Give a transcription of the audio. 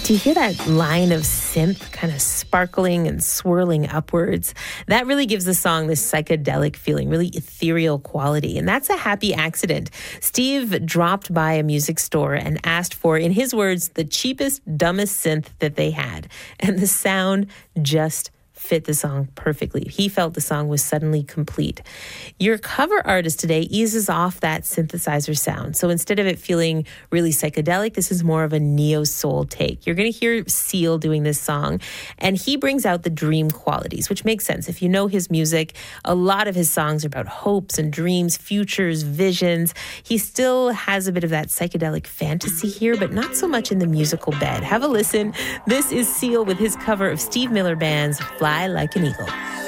Do you hear that line of synth kind of sparkling and swirling upwards? That really gives the song this psychedelic feeling, really ethereal quality. And that's a happy accident. Steve dropped by a music store and asked for, in his words, the cheapest, dumbest synth that they had. And the sound just fit the song perfectly. He felt the song was suddenly complete. Your cover artist today eases off that synthesizer sound. So instead of it feeling really psychedelic, this is more of a neo-soul take. You're going to hear Seal doing this song, and he brings out the dream qualities, which makes sense. If you know his music, a lot of his songs are about hopes and dreams, futures, visions. He still has a bit of that psychedelic fantasy here, but not so much in the musical bed. Have a listen. This is Seal with his cover of Steve Miller Band's Fly Like an Eagle.